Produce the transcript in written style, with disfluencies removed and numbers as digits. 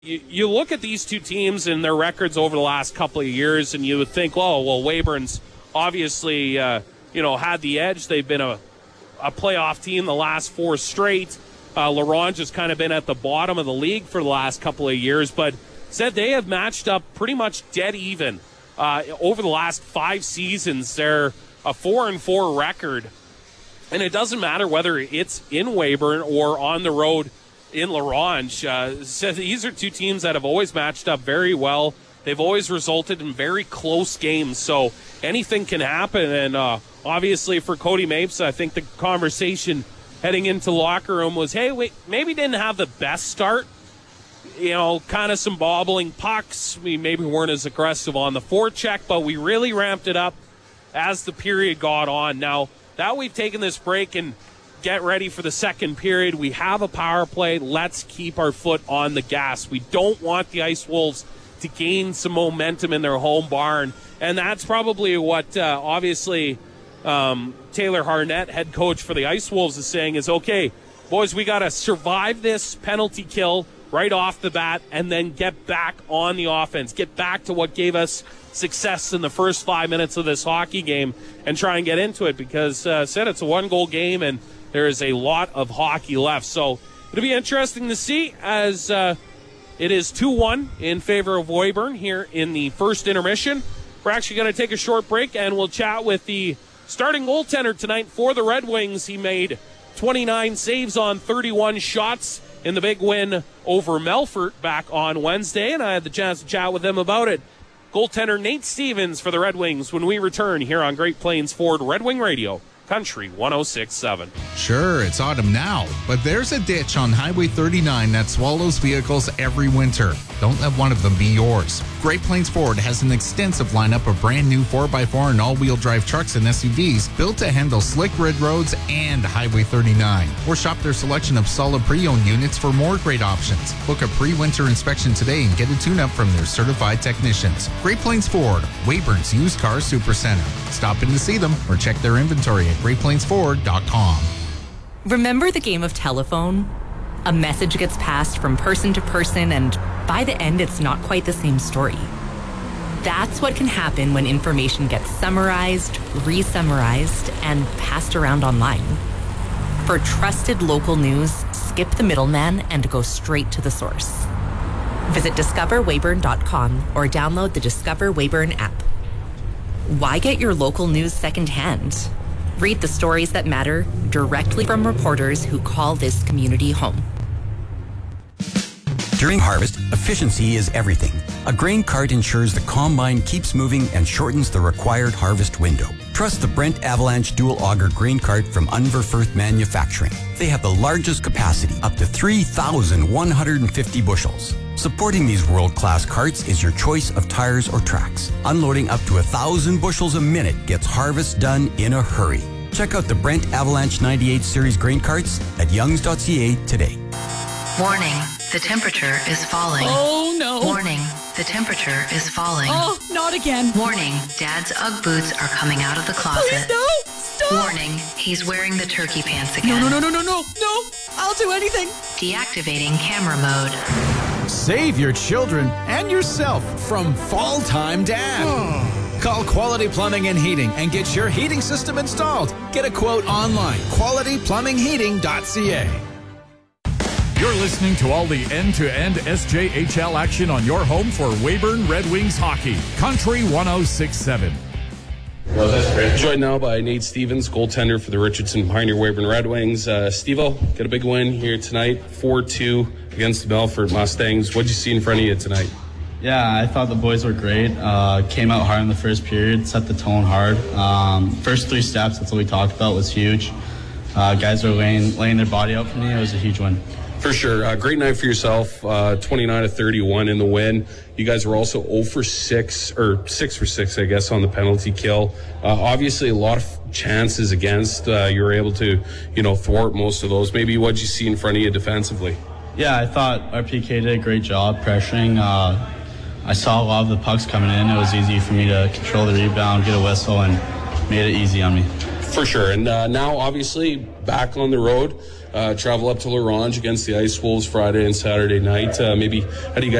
You look at these two teams and their records over the last couple of years, and you would think, oh, well, Weyburn's obviously, had the edge. They've been a playoff team the last 4 straight. La Ronge has kind of been at the bottom of the league for the last couple of years, but said they have matched up pretty much dead even over the last 5 seasons. They're a 4-4 record, and it doesn't matter whether it's in Weyburn or on the road in La Ronge. So these are two teams that have always matched up very well. They've always resulted in very close games, so anything can happen. And obviously for Cody Mapes, I think the conversation heading into locker room was, hey, we maybe didn't have the best start. Kind of some bobbling pucks. We maybe weren't as aggressive on the forecheck, but we really ramped it up as the period got on. Now that we've taken this break and get ready for the second period, we have a power play. Let's keep our foot on the gas. We don't want the Ice Wolves to gain some momentum in their home barn. And that's probably what, obviously, Taylor Harnett, head coach for the Ice Wolves, is saying is, okay, boys, we got to survive this penalty kill right off the bat and then get back on the offense, get back to what gave us success in the first 5 minutes of this hockey game and try and get into it, because said it's a 1-goal game and there is a lot of hockey left. So it'll be interesting to see as it is 2-1 in favor of Weyburn here in the first intermission. We're actually going to take a short break, and we'll chat with the starting goaltender tonight for the Red Wings. He made 29 saves on 31 shots in the big win over Melfort back on Wednesday, and I had the chance to chat with him about it. Goaltender Nate Stevens for the Red Wings when we return here on Great Plains Ford Red Wing Radio, Country 106.7. Sure, it's autumn now, but there's a ditch on Highway 39 that swallows vehicles every winter. Don't let one of them be yours. Great Plains Ford has an extensive lineup of brand new 4x4 and all-wheel drive trucks and SUVs built to handle slick red roads and Highway 39. Or shop their selection of solid pre-owned units for more great options. Book a pre-winter inspection today and get a tune-up from their certified technicians. Great Plains Ford, Weyburn's used car supercenter. Stop in to see them or check their inventory at GreatPlainsFord.com. Remember the game of telephone? A message gets passed from person to person, and by the end, it's not quite the same story. That's what can happen when information gets summarized, re-summarized, and passed around online. For trusted local news, skip the middleman and go straight to the source. Visit discoverweyburn.com or download the Discover Weyburn app. Why get your local news secondhand? Read the stories that matter directly from reporters who call this community home. During harvest, efficiency is everything. A grain cart ensures the combine keeps moving and shortens the required harvest window. Trust the Brent Avalanche Dual Auger Grain Cart from Unverfirth Manufacturing. They have the largest capacity, up to 3,150 bushels. Supporting these world-class carts is your choice of tires or tracks. Unloading up to 1,000 bushels a minute gets harvest done in a hurry. Check out the Brent Avalanche 98 Series grain carts at youngs.ca today. Warning, the temperature is falling. Oh no. Warning, the temperature is falling. Oh, not again. Warning, Dad's Ugg boots are coming out of the closet. Please no, stop. Warning, he's wearing the turkey pants again. No, I'll do anything. Deactivating camera mode. Save your children and yourself from Fall Time Dad. Call Quality Plumbing and Heating and get your heating system installed. Get a quote online, qualityplumbingheating.ca. You're listening to all the end-to-end SJHL action on your home for Weyburn Red Wings hockey. Country 106.7. Joined now by Nate Stevens, goaltender for the Richardson Pioneer Weyburn Red Wings. Steve-O, got a big win here tonight, 4-2 against the Melfort Mustangs. What'd you see in front of you tonight? Yeah, I thought the boys were great. Came out hard in the first period, set the tone hard. First 3 steps, that's what we talked about, was huge. Guys are laying their body out for me. It was a huge win. For sure. Great night for yourself. 29-31 in the win. You guys were also 0 for 6, or 6 for 6, I guess, on the penalty kill. Obviously, a lot of chances against. You were able to, thwart most of those. Maybe what'd you see in front of you defensively? Yeah, I thought our PK did a great job pressuring. I saw a lot of the pucks coming in. It was easy for me to control the rebound, get a whistle, and made it easy on me. For sure. And now, obviously, back on the road. Travel up to La Ronge against the Ice Wolves Friday and Saturday night. Maybe how do you guys